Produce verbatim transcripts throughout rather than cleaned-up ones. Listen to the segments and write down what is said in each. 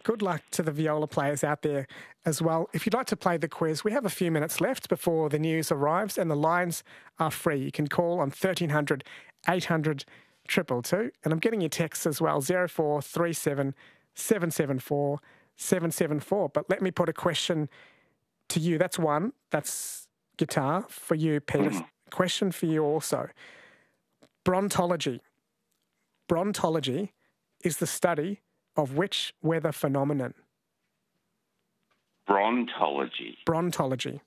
good luck to the viola players out there as well. If you'd like to play the quiz, we have a few minutes left before the news arrives and the lines are free. You can call on thirteen hundred, eight hundred, two two two. And I'm getting your texts as well, zero four three seven, seven seven four, seven seven four. But let me put a question to you. That's one. That's guitar for you, Peter. Question for you also. Brontology. Brontology is the study of which weather phenomenon? Brontology. Brontology.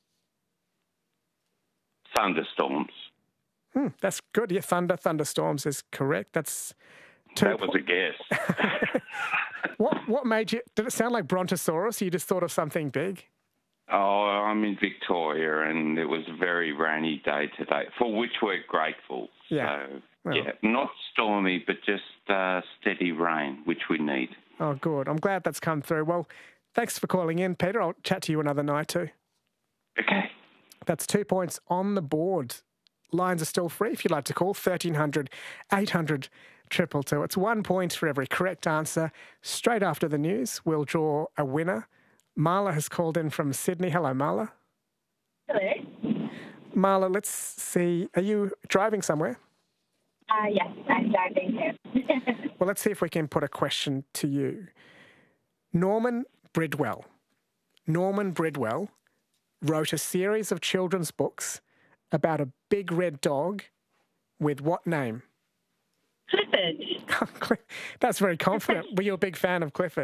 Thunderstorms. Hmm, that's good. Yeah, thunder, thunderstorms is correct. That's two That was a guess. What what made you... Did it sound like Brontosaurus? You just thought of something big? Oh, I'm in Victoria, and it was a very rainy day today, for which we're grateful. Yeah. So, Well. yeah, not stormy, but just uh, steady rain, which we need. Oh, good. I'm glad that's come through. Well, thanks for calling in, Peter. I'll chat to you another night too. Okay. That's two points on the board. Lines are still free if you'd like to call, thirteen hundred, eight hundred, two two two. It's one point for every correct answer. Straight after the news, we'll draw a winner. Marla has called in from Sydney. Hello, Marla. Hello. Marla, let's see. Are you driving somewhere? Uh, yes, I'm driving here. Well, let's see if we can put a question to you. Norman Bridwell. Norman Bridwell wrote a series of children's books about a big red dog with what name? Clifford. That's very confident. Were you a big fan of Clifford?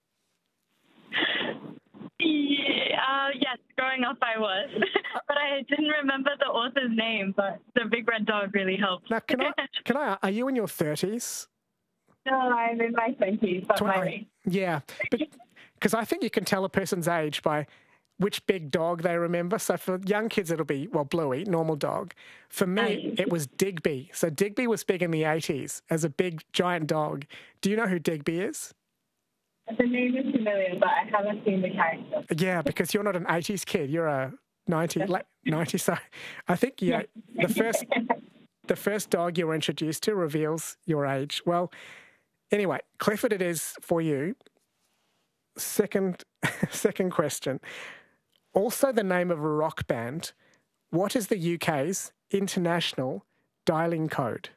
Yeah, uh, yes, growing up I was. But I didn't remember the author's name, but the big red dog really helped. Now, can I, can I, are you in your thirties? No, I'm in my twenties, but my twenty age. Yeah, because I think you can tell a person's age by which big dog they remember. So for young kids, it'll be, well, Bluey, normal dog. For me, it was Digby. So Digby was big in the eighties as a big, giant dog. Do you know who Digby is? The name is familiar, but I haven't seen the character. Yeah, because you're not an eighties kid. You're a ninety, late ninety. So I think, yeah, the first, the first dog you were introduced to reveals your age. Well, anyway, Clifford it is for you. Second, second question. Also the name of a rock band. What is the U K's international dialing code?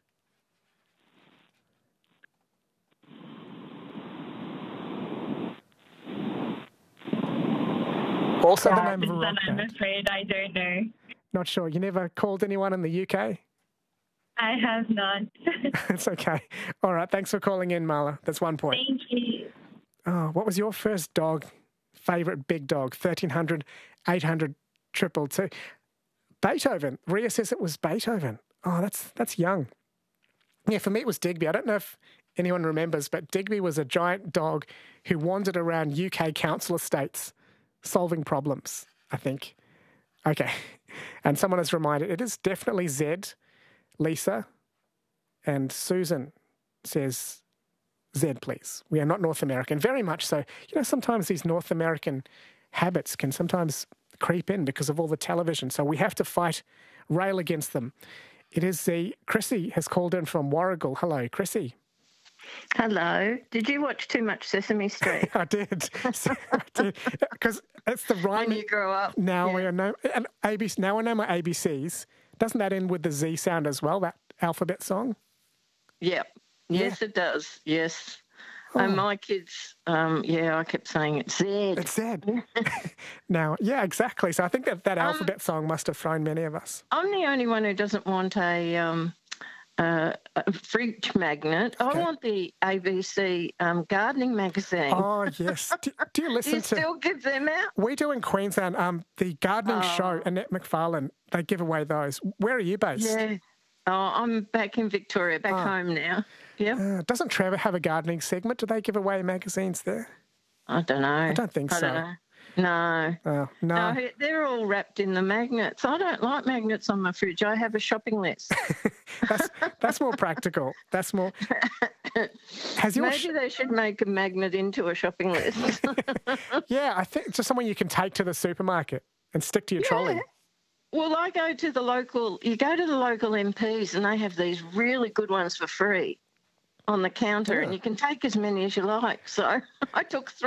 Also the name of a rock I'm band. afraid I don't know. Not sure. You never called anyone in the U K? I have not. It's okay. All right. Thanks for calling in, Marla. That's one point. Thank you. Oh, what was your first dog, favourite big dog? thirteen hundred, eight hundred, two two two. Beethoven. Ria says it was Beethoven. Oh, that's that's young. Yeah, for me it was Digby. I don't know if anyone remembers, but Digby was a giant dog who wandered around U K council estates solving problems, I think. Okay. And someone has reminded, it is definitely Zed, Lisa, and Susan says, Zed, please. We are not North American. Very much so. You know, sometimes these North American habits can sometimes creep in because of all the television. So we have to fight, rail against them. It is the, Chrissy has called in from Warrigal. Hello, Chrissy. Hello. Did you watch too much Sesame Street? I did. I did. Because it's the rhyme. When you grow up. Now yeah. we know, and A B C, now I know my A B Cs. Doesn't that end with the Z sound as well, that alphabet song? Yep. Yes, Yeah. it does. Yes. Oh. And my kids, um, yeah, I kept saying it's Z. It's Z. Now, yeah, exactly. So I think that that Um, alphabet song must have thrown many of us. I'm the only one who doesn't want a, um, uh, a fridge magnet. Okay. I want the A B C um, gardening magazine. Oh, yes. Do, do you Do listen you to... still give them out? We do in Queensland, um, the gardening Oh. show, Annette McFarlane, they give away those. Where are you based? Yeah. Oh, I'm back in Victoria, back Oh. home now. Yep. Uh, doesn't Trevor have a gardening segment? Do they give away magazines there? I don't know. I don't think I so. Don't know. No. Oh, no. No, they're all wrapped in the magnets. I don't like magnets on my fridge. I have a shopping list. that's, that's more practical. That's more... Has your Maybe they should make a magnet into a shopping list. Yeah, I think just someone you can take to the supermarket and stick to your Yeah. trolley. Well, I go to the local, you go to the local M Ps and they have these really good ones for free on the counter, Yeah. and you can take as many as you like. So I took three.